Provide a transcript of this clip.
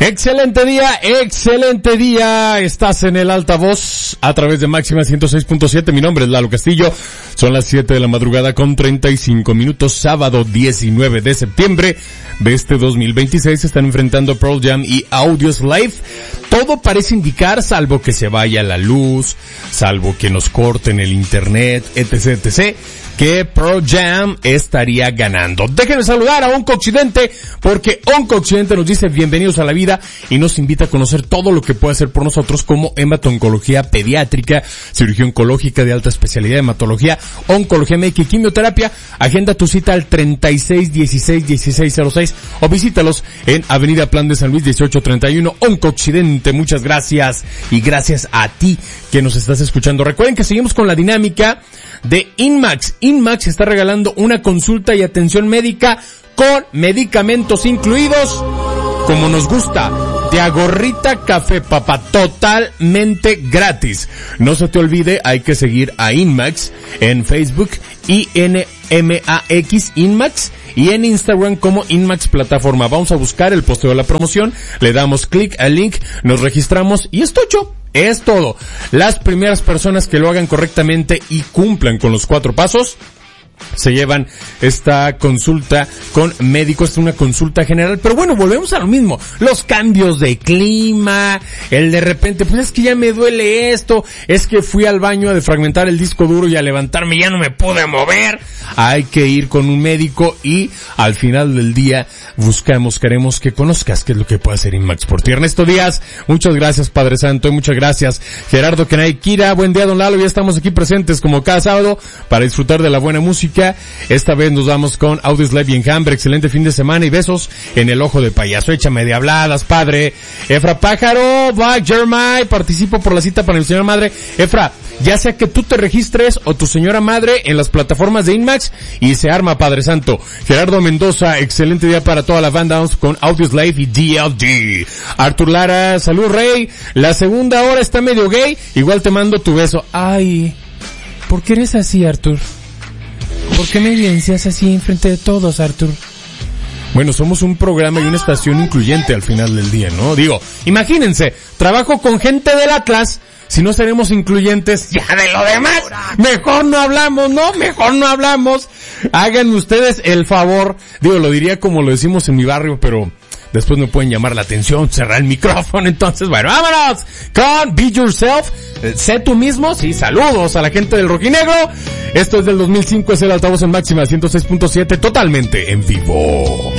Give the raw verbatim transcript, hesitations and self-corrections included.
Excelente día, excelente día. Estás en el altavoz a través de Máxima ciento seis punto siete. Mi nombre es Lalo Castillo. Son las siete de la madrugada con treinta y cinco minutos. Sábado diecinueve de septiembre de este dos mil veintiséis. Se están enfrentando Pearl Jam y Audioslave. Todo parece indicar, salvo que se vaya la luz, salvo que nos corten el internet, etc, etc, que Pearl Jam estaría ganando. Déjenme saludar a Oncooccidente, porque Oncooccidente nos dice bienvenidos a la vida y nos invita a conocer todo lo que puede hacer por nosotros, como hemato-oncología pediátrica, cirugía oncológica de alta especialidad, hematología, oncología médica y quimioterapia. Agenda tu cita al treinta y seis dieciséis dieciséis cero seis o visítalos en Avenida Plan de San Luis dieciocho treinta y uno. Oncooccidente, muchas gracias, y gracias a ti que nos estás escuchando. Recuerden que seguimos con la dinámica de Inmax. Inmax está regalando una consulta y atención médica con medicamentos incluidos, como nos gusta, de a gorrita café, papá, totalmente gratis. No se te olvide, hay que seguir a Inmax en Facebook, I N M A X, Inmax, y en Instagram como Inmax Plataforma. Vamos a buscar el posteo de la promoción, le damos clic al link, nos registramos y es tocho. Es todo. Las primeras personas que lo hagan correctamente y cumplan con los cuatro pasos se llevan esta consulta con médicos. Es una consulta general, pero bueno, volvemos a lo mismo. Los cambios de clima, el de repente, pues es que ya me duele esto, es que fui al baño a defragmentar el disco duro y a levantarme ya no me pude mover. Hay que ir con un médico y al final del día buscamos, queremos que conozcas qué es lo que puede hacer Inmax por ti. Ernesto Díaz, muchas gracias, Padre Santo, y muchas gracias, Gerardo Kenay Kira. Buen día, don Lalo, ya estamos aquí presentes como cada sábado para disfrutar de la buena música. Esta vez nos vamos con Audioslave y Enjambre. Excelente fin de semana y besos en el ojo de payaso. Échame de habladas, padre. Efra Pájaro, Black Jeremiah, participo por la cita para mi señora madre. Efra, ya sea que tú te registres o tu señora madre en las plataformas de Inmax y se arma, Padre Santo. Gerardo Mendoza, excelente día para toda la banda. Vamos con Audioslave y D L G. Artur Lara, salud, Rey. La segunda hora está medio gay. Igual te mando tu beso. Ay, ¿por qué eres así, Artur? ¿Por qué me evidencias así enfrente de todos, Artur? Bueno, somos un programa y una estación incluyente al final del día, ¿no? Digo, imagínense, trabajo con gente del Atlas, si no seremos incluyentes, ya de lo demás, mejor no hablamos, ¿no? Mejor no hablamos. Háganme ustedes el favor, digo, lo diría como lo decimos en mi barrio, pero después me pueden llamar la atención, cerrar el micrófono. Entonces, bueno, vámonos con Be Yourself. Sé tú mismo. Sí, saludos a la gente del Rojinegro. Esto es del dos mil cinco, es el altavoz en Máxima ciento seis punto siete, totalmente en vivo.